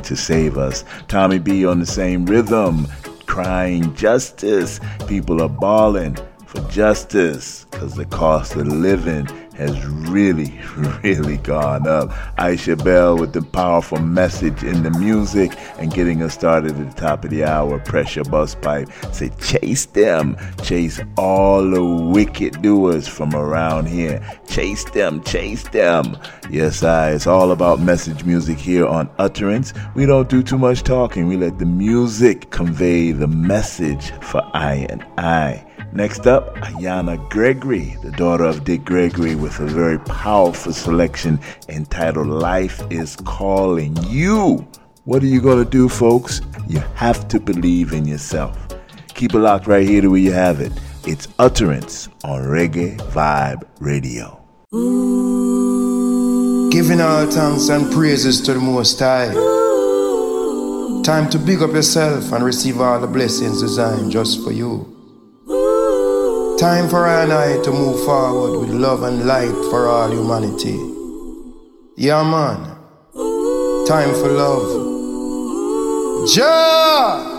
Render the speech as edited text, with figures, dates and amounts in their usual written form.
to save us. Tommy B on the same rhythm, crying justice. People are balling for justice because the cost of living has really, really gone up. Aisha Bell with the powerful message in the music and getting us started at the top of the hour. Pressure Bus Pipe say chase them, chase all the wicked doers from around here. Chase them, chase them. Yes, it's all about message music here on Utterance. We don't do too much talking. We let the music convey the message for I and I. Next up, Ayana Gregory, the daughter of Dick Gregory, with a very powerful selection entitled Life is Calling You. What are you going to do, folks? You have to believe in yourself. Keep it locked right here to where you have it. It's Utterance on Reggae Vibe Radio. Giving all thanks and praises to the Most High. Time to big up yourself and receive all the blessings designed just for you. Time for I and I to move forward with love and light for all humanity. Yeah, man. Time for love. Jah!